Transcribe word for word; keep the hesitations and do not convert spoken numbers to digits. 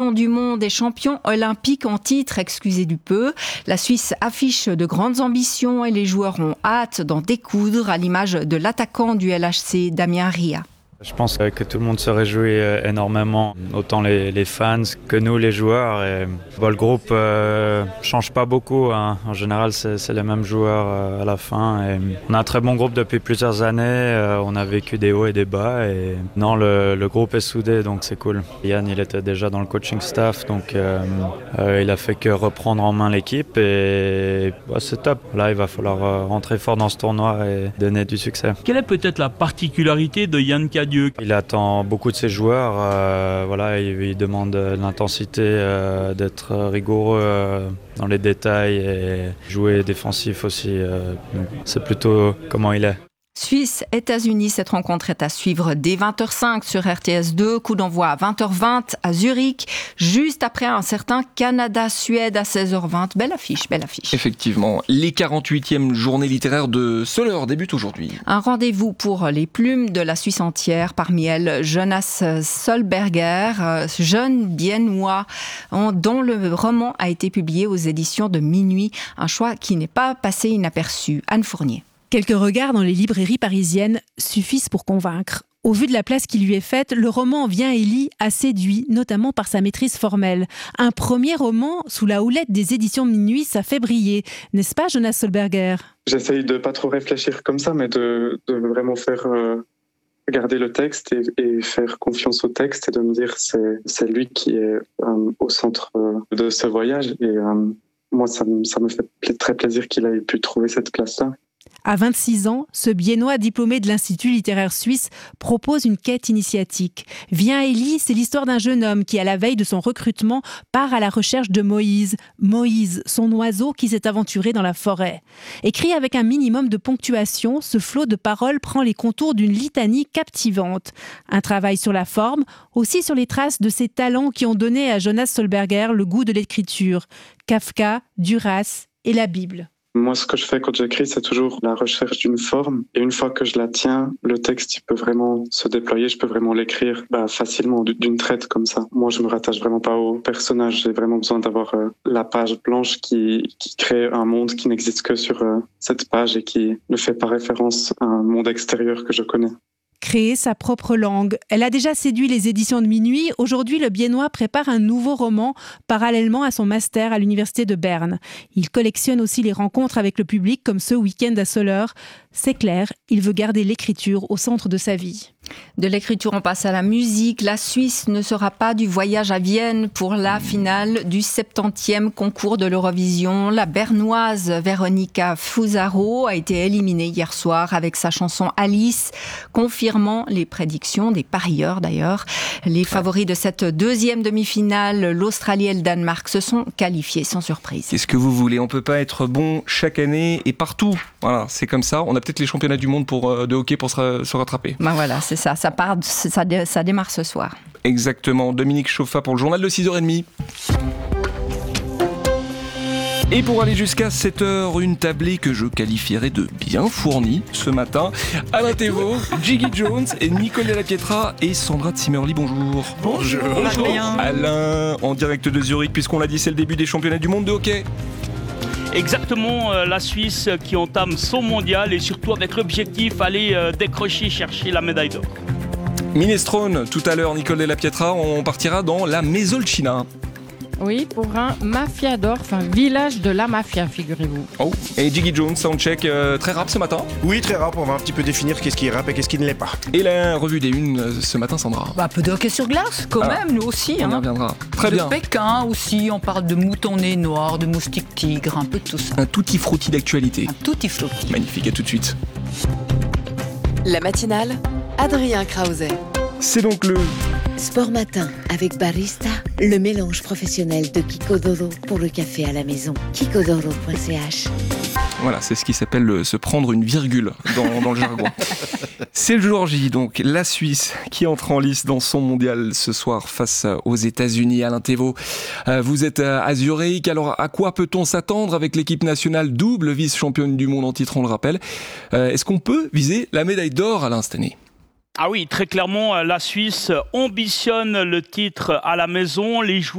champions du monde et champions olympiques en titre, excusez du peu. La Suisse affiche de grandes ambitions et les joueurs ont hâte d'en découdre, à l'image de l'attaquant du L H C, Damien Ria. Je pense que tout le monde se réjouit énormément, autant les, les fans que nous les joueurs. Et, bon, le groupe ne euh, change pas beaucoup, hein. En général c'est, c'est les mêmes joueurs euh, à la fin. Et on a un très bon groupe depuis plusieurs années, euh, on a vécu des hauts et des bas. Et non, le, le groupe est soudé, donc c'est cool. Yann il était déjà dans le coaching staff, donc euh, euh, il a fait que reprendre en main l'équipe et bah, c'est top. Là il va falloir rentrer fort dans ce tournoi et donner du succès. Quelle est peut-être la particularité de Yann Cadieux? Il attend beaucoup de ses joueurs, euh, voilà, il, il demande de l'intensité, euh, d'être rigoureux euh, dans les détails et jouer défensif aussi. Euh, donc c'est plutôt comment il est. Suisse, États-Unis, cette rencontre est à suivre dès vingt heures cinq sur R T S deux, coup d'envoi à vingt heures vingt à Zurich, juste après un certain Canada-Suède à seize heures vingt. Belle affiche, belle affiche. Effectivement, les quarante-huitièmes journées littéraires de Soleure débutent aujourd'hui. Un rendez-vous pour les plumes de la Suisse entière, parmi elles Jonas Solberger, jeune biennois dont le roman a été publié aux éditions de Minuit, un choix qui n'est pas passé inaperçu. Anne Fournier. Quelques regards dans les librairies parisiennes suffisent pour convaincre. Au vu de la place qui lui est faite, le roman Viens Élie a séduit, notamment par sa maîtrise formelle. Un premier roman sous la houlette des éditions Minuit, ça fait briller. N'est-ce pas, Jonas Solberger? J'essaye de pas trop réfléchir comme ça, mais de, de vraiment faire euh, regarder le texte et, et faire confiance au texte et de me dire c'est c'est lui qui est euh, au centre euh, de ce voyage. Et euh, moi, ça, ça me fait pla- très plaisir qu'il ait pu trouver cette place-là. À vingt-six ans, ce biennois diplômé de l'Institut littéraire suisse propose une quête initiatique. Viens Élie, c'est l'histoire d'un jeune homme qui, à la veille de son recrutement, part à la recherche de Moïse. Moïse, son oiseau qui s'est aventuré dans la forêt. Écrit avec un minimum de ponctuation, ce flot de paroles prend les contours d'une litanie captivante. Un travail sur la forme, aussi sur les traces de ces talents qui ont donné à Jonas Solberger le goût de l'écriture. Kafka, Duras et la Bible. Moi, ce que je fais quand j'écris, c'est toujours la recherche d'une forme. Et une fois que je la tiens, le texte, il peut vraiment se déployer. Je peux vraiment l'écrire bah, facilement, d'une traite comme ça. Moi, je me rattache vraiment pas au personnage. J'ai vraiment besoin d'avoir euh, la page blanche qui, qui crée un monde qui n'existe que sur euh, cette page et qui ne fait pas référence à un monde extérieur que je connais. Créer sa propre langue. Elle a déjà séduit les éditions de Minuit. Aujourd'hui, le biennois prépare un nouveau roman parallèlement à son master à l'université de Berne. Il collectionne aussi les rencontres avec le public, comme ce week-end à Soleure. C'est clair, il veut garder l'écriture au centre de sa vie. De l'écriture, on passe à la musique. La Suisse ne sera pas du voyage à Vienne pour la finale du septantième concours de l'Eurovision. La bernoise Véronica Fusaro a été éliminée hier soir avec sa chanson Alice, confirmant les prédictions des parieurs d'ailleurs. Les favoris de cette deuxième demi-finale, l'Australie et le Danemark, se sont qualifiés sans surprise. Qu'est-ce que vous voulez? On peut pas être bon chaque année et partout. Voilà, c'est comme ça. On a peut-être les championnats du monde pour, euh, de hockey pour se, se rattraper. Ben voilà, c'est ça. Ça, part, ça, ça démarre ce soir. Exactement. Dominique Chauffa pour le journal de six heures trente. Et pour aller jusqu'à sept heures, une tablée que je qualifierais de bien fournie ce matin. Alain Thévault, Jiggy Jones, et Nicole Lapietra et Sandra Zimmerli, bonjour. Bonjour. Bonjour. Alain, en direct de Zurich, puisqu'on l'a dit, c'est le début des championnats du monde de hockey. Exactement, euh, la Suisse qui entame son mondial et surtout avec l'objectif d'aller euh, décrocher, chercher la médaille d'or. Minestrone, tout à l'heure, Nicole Lapietra, on partira dans la Mesolcina. Oui, pour un Mafiadorf, un village de la mafia, figurez-vous. Oh, et Jiggy Jones, soundcheck euh, très rap ce matin. Oui, très rap, on va un petit peu définir qu'est-ce qui est rap et qu'est-ce qui ne l'est pas. Et la revue des unes euh, ce matin, Sandra. Bah, un peu de hockey sur glace, quand ah, même, nous aussi. On hein. y reviendra. Très de bien. Pékin aussi, on parle de mouton nez noir, de moustique tigre, un peu de tout ça. Un tutti frutti d'actualité. Un tutti frutti. Magnifique, à tout de suite. La matinale, Adrien Krause. C'est donc le Sport Matin avec Barista, le mélange professionnel de Kikodoro pour le café à la maison. kikodoro point c h. Voilà, c'est ce qui s'appelle le, se prendre une virgule dans, dans le jargon. C'est le jour J, donc la Suisse qui entre en lice dans son mondial ce soir face aux États-Unis. Alain Thévault, euh, vous êtes à Zurich. Alors, à quoi peut-on s'attendre avec l'équipe nationale double vice-championne du monde en titre, on le rappelle. euh, Est-ce qu'on peut viser la médaille d'or, Alain, cette année ? Ah oui, très clairement, la Suisse ambitionne le titre à la maison. Les joueurs